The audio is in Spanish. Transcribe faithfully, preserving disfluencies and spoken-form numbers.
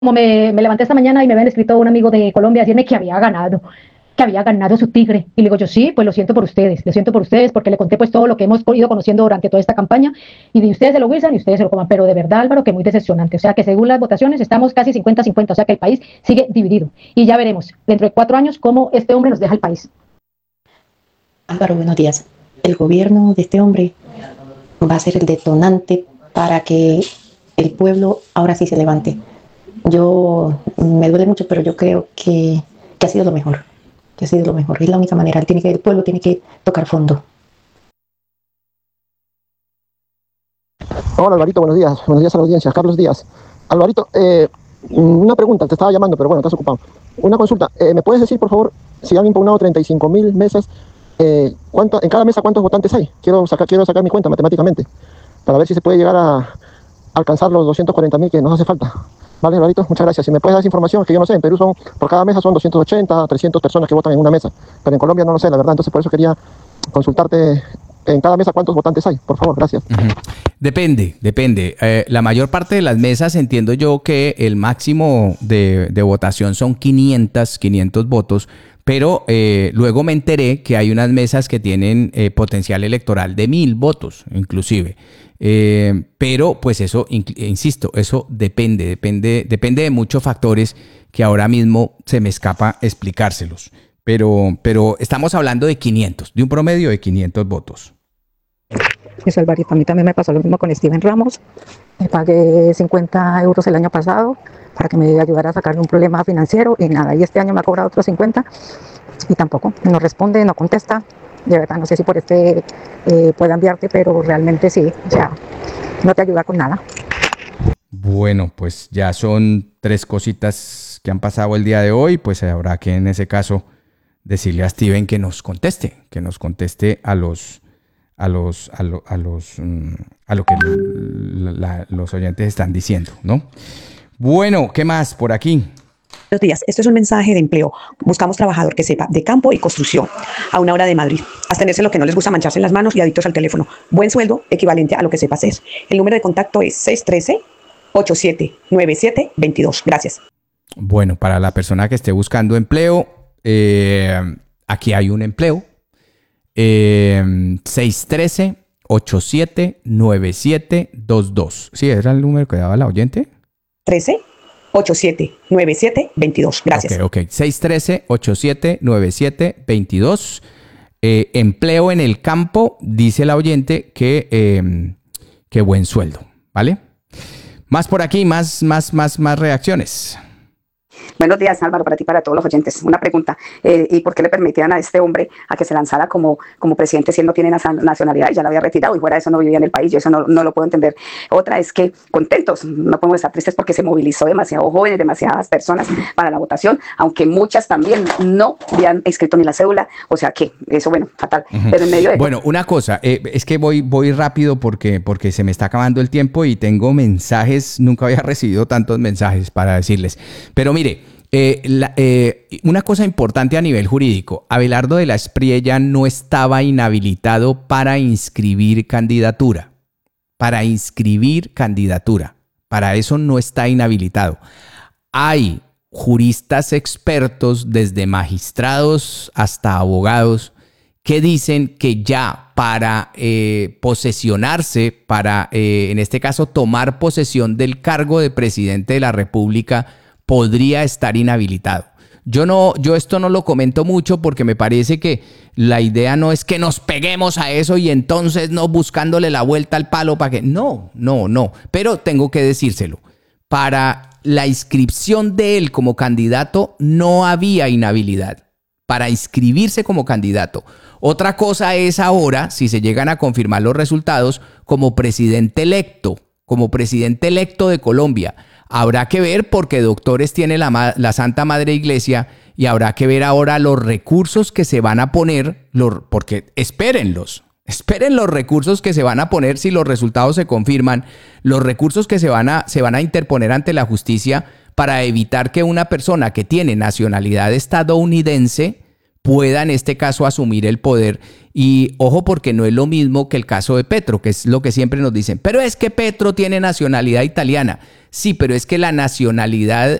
como me, me levanté esta mañana y me habían escrito un amigo de Colombia a decirme que había ganado, que había ganado su tigre. Y le digo yo, sí, pues lo siento por ustedes, lo siento por ustedes porque le conté pues todo lo que hemos ido conociendo durante toda esta campaña y de ustedes se lo guisan y ustedes se lo coman. Pero de verdad, Álvaro, que muy decepcionante. O sea, que según las votaciones estamos casi cincuenta cincuenta, o sea que el país sigue dividido. Y ya veremos dentro de cuatro años cómo este hombre nos deja el país. Álvaro, buenos días. El gobierno de este hombre va a ser el detonante para que el pueblo ahora sí se levante. Yo me duele mucho, pero yo creo que, que ha sido lo mejor, que ha sido lo mejor. Es la única manera. Él tiene que, el pueblo tiene que tocar fondo. Hola Alvarito, buenos días. Buenos días a la audiencia. Carlos Díaz. Alvarito, eh, una pregunta, te estaba llamando, pero bueno, estás ocupado. Una consulta, eh, ¿me puedes decir, por favor, si han impugnado treinta y cinco mil mesas, eh, ¿cuánto, en cada mesa cuántos votantes hay? Quiero sacar, quiero sacar mi cuenta matemáticamente, para ver si se puede llegar a alcanzar los doscientos cuarenta mil que nos hace falta. Vale, Alvarito, muchas gracias. Si me puedes dar esa información, que yo no sé, en Perú son, por cada mesa son doscientos ochenta, trescientas personas que votan en una mesa, pero en Colombia no lo sé, la verdad, entonces por eso quería consultarte en cada mesa cuántos votantes hay, por favor, gracias. Uh-huh. Depende, depende. Eh, la mayor parte de las mesas entiendo yo que el máximo de, de votación son quinientos, quinientos votos, pero eh, luego me enteré que hay unas mesas que tienen eh, potencial electoral de mil votos, inclusive. Eh, pero pues eso, insisto, eso depende, depende, depende de muchos factores que ahora mismo se me escapa explicárselos. Pero, pero estamos hablando de quinientos, de un promedio de quinientos votos. Es Alvarito, a mí también me pasó lo mismo con Steven Ramos. Me pagué cincuenta euros el año pasado para que me ayudara a sacar un problema financiero y nada, y este año me ha cobrado otros cincuenta y tampoco, no responde, no contesta. De verdad, no sé si por este eh, pueda enviarte, pero realmente sí, o sea, no te ayuda con nada. Bueno, pues ya son tres cositas que han pasado el día de hoy, pues habrá que en ese caso decirle a Steven que nos conteste, que nos conteste a los a los a, lo, a los a lo que la, la, los oyentes están diciendo, ¿no? Bueno, ¿qué más por aquí? Buenos días, esto es un mensaje de empleo. Buscamos trabajador que sepa de campo y construcción, a una hora de Madrid. Abstenerse lo que no les gusta, mancharse en las manos y adictos al teléfono. Buen sueldo, equivalente a lo que sepa hacer. El número de contacto es seis uno tres, ocho siete nueve siete dos dos. Gracias. Bueno, para la persona que esté buscando empleo, eh, aquí hay un empleo. Eh, seis uno tres, ocho siete nueve siete dos dos. ¿Sí era el número que daba la oyente? trece, ocho siete nueve siete dos dos. Gracias. Ok, ok. seis uno tres, ocho siete nueve siete dos dos. Eh, empleo en el campo, dice la oyente que, eh, que buen sueldo, ¿vale? Más por aquí, más, más, más, más reacciones. Buenos días, Álvaro, para ti y para todos los oyentes. Una pregunta, eh, ¿y por qué le permitían a este hombre a que se lanzara como, como presidente si él no tiene nacionalidad y ya la había retirado y fuera de eso no vivía en el país? Yo eso no, no lo puedo entender. Otra es que contentos, no podemos estar tristes porque se movilizó demasiado jóvenes, demasiadas personas para la votación, aunque muchas también no habían inscrito ni la cédula, o sea que eso, bueno, fatal. Uh-huh. Pero en medio de... Bueno, una cosa, eh, es que voy, voy rápido porque, porque se me está acabando el tiempo y tengo mensajes, nunca había recibido tantos mensajes para decirles, pero mire, Eh, la, eh, una cosa importante a nivel jurídico, Abelardo de la Espriella no estaba inhabilitado para inscribir candidatura, para inscribir candidatura, para eso no está inhabilitado. Hay juristas expertos, desde magistrados hasta abogados, que dicen que ya para eh, posesionarse, para eh, en este caso tomar posesión del cargo de presidente de la República, podría estar inhabilitado. Yo no, yo esto no lo comento mucho porque me parece que la idea no es que nos peguemos a eso y entonces no buscándole la vuelta al palo para que... No, no, no. Pero tengo que decírselo. Para la inscripción de él como candidato no había inhabilidad. Para inscribirse como candidato. Otra cosa es ahora, si se llegan a confirmar los resultados, como presidente electo, como presidente electo de Colombia. Habrá que ver porque doctores tiene la, la Santa Madre Iglesia y habrá que ver ahora los recursos que se van a poner, los, porque espérenlos, esperen los recursos que se van a poner si los resultados se confirman, los recursos que se van a, se van a interponer ante la justicia para evitar que una persona que tiene nacionalidad estadounidense pueda en este caso asumir el poder. Y ojo, porque no es lo mismo que el caso de Petro, que es lo que siempre nos dicen, pero es que Petro tiene nacionalidad italiana. Sí, pero es que la nacionalidad